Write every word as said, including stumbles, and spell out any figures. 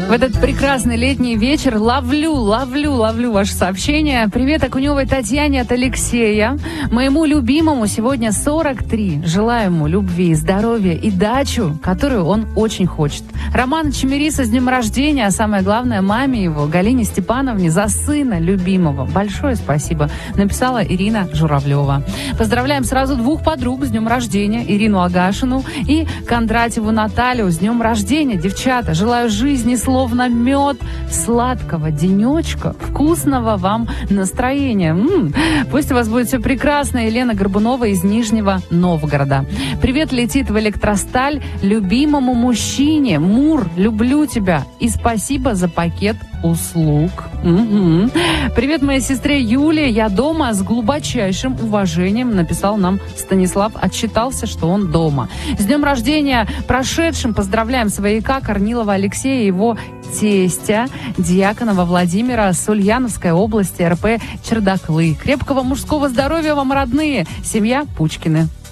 В этот прекрасный летний вечер ловлю, ловлю, ловлю ваше сообщение. Привет Окуневой Татьяне от Алексея. Моему любимому сегодня сорок три. Желаю ему любви, здоровья и дачу, которую он очень хочет. Романа Чемериса с днем рождения, а самое главное, маме его, Галине Степановне, за сына любимого. Большое спасибо. Написала Ирина Журавлева. Поздравляем сразу двух подруг с днем рождения. Ирину Агашину и Кондратьеву Наталью с днем рождения. Девчата, желаю жизни словно мед, сладкого денечка, вкусного вам настроения. М-м, пусть у вас будет все прекрасно. Елена Горбунова из Нижнего Новгорода. Привет летит в Электросталь любимому мужчине. Мур, люблю тебя. И спасибо за пакет услуг. Угу. Привет моей сестре Юле. Я дома с глубочайшим уважением, написал нам Станислав. Отчитался, что он дома. С днем рождения прошедшим поздравляем свояка Корнилова Алексея и его тестя Дьяконова Владимира с Ульяновской области, эр пэ Чердаклы. Крепкого мужского здоровья вам, родные. Семья Пучкины.